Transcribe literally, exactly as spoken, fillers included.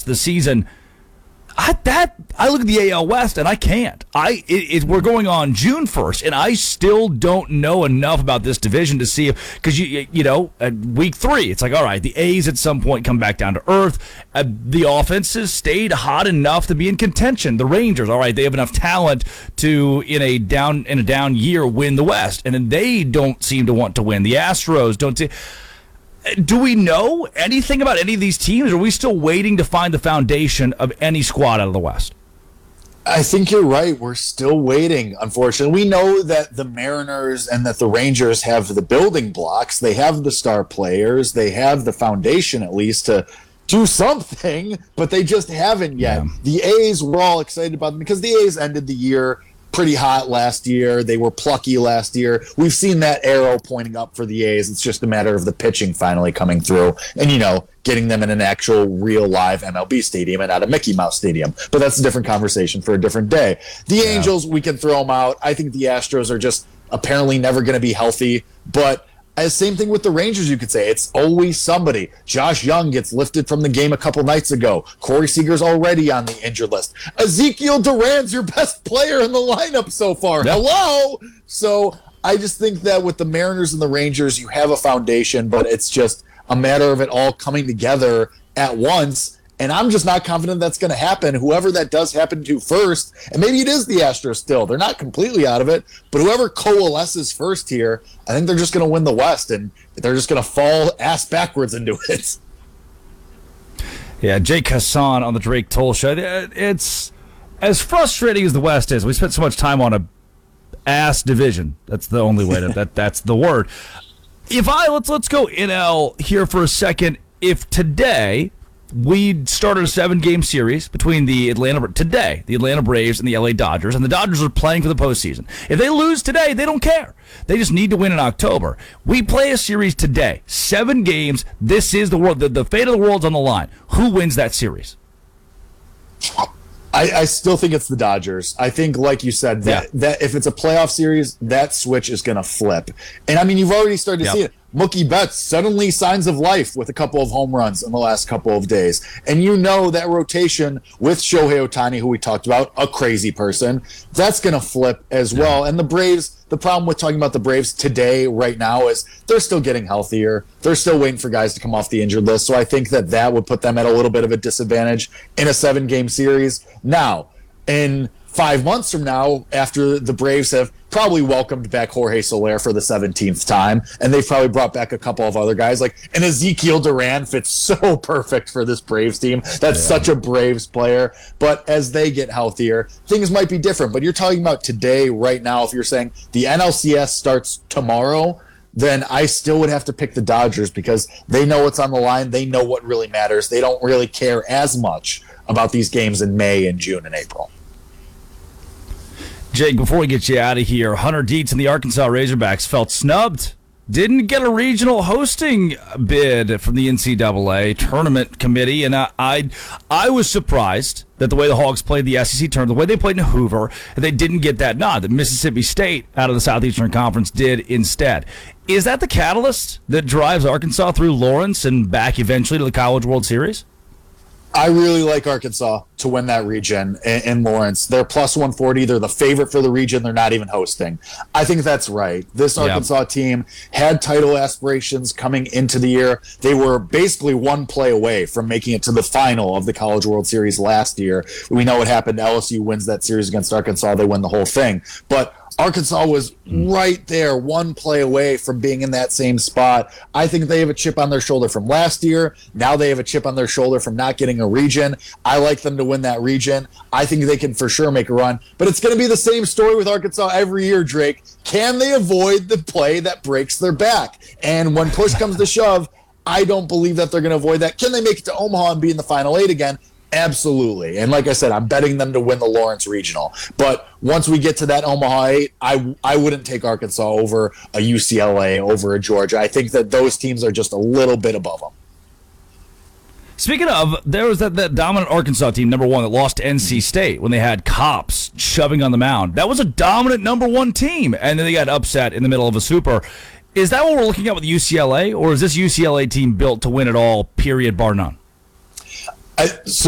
of the season. I, that I look at the A L West and I can't. I it, it, we're going on June first, and I still don't know enough about this division to see if because you you know at week three it's like all right, the A's at some point come back down to earth. Uh, the offense has stayed hot enough to be in contention. The Rangers, all right, they have enough talent to in a down in a down year win the West, and then they don't seem to want to win. The Astros don't. T- Do we know anything about any of these teams? Or are we still waiting to find the foundation of any squad out of the West? I think you're right. We're still waiting, unfortunately. We know that the Mariners and that the Rangers have the building blocks. They have the star players. They have the foundation, at least, to do something, but they just haven't yet. Yeah. The A's, we're all excited about them because the A's ended the year pretty hot last year. They were plucky last year. We've seen that arrow pointing up for the A's. It's just a matter of the pitching finally coming through and, you know, getting them in an actual real live M L B stadium and not a Mickey Mouse stadium. But that's a different conversation for a different day. The yeah. Angels, we can throw them out. I think the Astros are just apparently never going to be healthy. But as same thing with the Rangers, you could say. It's always somebody. Josh Young gets lifted from the game a couple nights ago. Corey Seager's already on the injured list. Ezekiel Duran's your best player in the lineup so far. Yep. Hello? So I just think that with the Mariners and the Rangers, you have a foundation, but it's just a matter of it all coming together at once. And I'm just not confident that's going to happen. Whoever that does happen to first, and maybe it is the Astros still. They're not completely out of it, but whoever coalesces first here, I think they're just going to win the West, and they're just going to fall ass backwards into it. Yeah, Jake Hassan on the Drake Toll Show. It's as frustrating as the West is. We spent so much time on a ass division. That's the only way to that. That's the word. If I let's let's go N L here for a second. If today we started a seven-game series between the Atlanta today, the Atlanta Braves and the L A Dodgers, and the Dodgers are playing for the postseason. If they lose today, they don't care. They just need to win in October. We play a series today, seven games. This is the world. The, the fate of the world's on the line. Who wins that series? I, I still think it's the Dodgers. I think, like you said, that, yeah. that if it's a playoff series, that switch is going to flip. And, I mean, you've already started to yep. see it. Mookie Betts, suddenly signs of life with a couple of home runs in the last couple of days. And you know that rotation with Shohei Ohtani, who we talked about, a crazy person, that's going to flip as yeah. well. And the Braves, the problem with talking about the Braves today, right now, is they're still getting healthier. They're still waiting for guys to come off the injured list. So I think that that would put them at a little bit of a disadvantage in a seven-game series. Now, in five months from now, after the Braves have probably welcomed back Jorge Soler for the seventeenth time, and they've probably brought back a couple of other guys, like an Ezekiel Duran fits so perfect for this Braves team. That's yeah. such a Braves player. But as they get healthier, things might be different. But you're talking about today, right now, if you're saying the N L C S starts tomorrow, then I still would have to pick the Dodgers because they know what's on the line. They know what really matters. They don't really care as much about these games in May and June and April. Jake, before we get you out of here, Hunter Dietz and the Arkansas Razorbacks felt snubbed. Didn't get a regional hosting bid from the N C double A tournament committee, and I, I, I was surprised that the way the Hogs played the S E C tournament, the way they played in Hoover, they didn't get that nod. That Mississippi State out of the Southeastern Conference did instead. Is that the catalyst that drives Arkansas through Lawrence and back eventually to the College World Series? I really like Arkansas to win that region in, in Lawrence. They're plus one forty. They're the favorite for the region. They're not even hosting. I think that's right. This Arkansas yep. team had title aspirations coming into the year. They were basically one play away from making it to the final of the College World Series last year. We know what happened. L S U wins that series against Arkansas. They win the whole thing. But Arkansas was right there, one play away from being in that same spot. I think they have a chip on their shoulder from last year. Now they have a chip on their shoulder from not getting a region. I like them to win that region. I think they can for sure make a run. But it's going to be the same story with Arkansas every year, Drake. Can they avoid the play that breaks their back? And when push comes to shove, I don't believe that they're going to avoid that. Can they make it to Omaha and be in the Final Eight again? Absolutely. And like I said, I'm betting them to win the Lawrence Regional. But once we get to that Omaha eight, I, I wouldn't take Arkansas over a U C L A, over a Georgia. I think that those teams are just a little bit above them. Speaking of, there was that, that dominant Arkansas team, number one, that lost to N C State when they had Cops shoving on the mound. That was a dominant number one team, and then they got upset in the middle of a super. Is that what we're looking at with U C L A, or is this U C L A team built to win it all, period, bar none? I, so